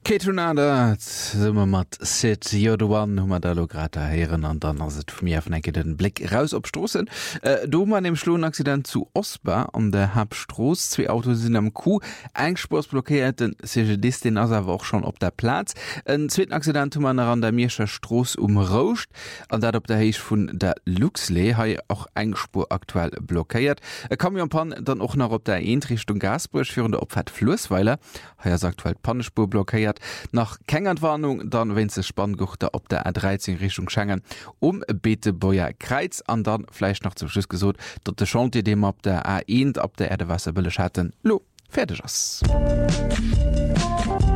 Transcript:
Ketonada simmer mat Sit Jodoan hummer da Lograta heieren an dann ass et vum mir enke den Blick raus opstrossen. Do man dem Schlohnaccident zu Osba an der Habstroos, 2 Autos sinn am Kuh, engspurs blockéiert den CGDist den aser woch schon op der Platz. En zweeten Accident man an der Mierscher Stroos umrouscht, an dat op der Heich vun der Luxley hai auch engspur aktuell blockéiert. Kam jo Pan dann och nach op der Eentrichtung Gasbruch führen der Opfert Flussweiler, haier aktuell Pannespur blockéiert. Nach Kengentwarnung dann wenn ze Spannguchter op der A13 Richtung Schengen Beetebäuer Kreiz an dann fleisch noch zum Schluss gesot, dat de Chantier dem op der A1 ab der Erdewasserbülle schatten lo fertig ass.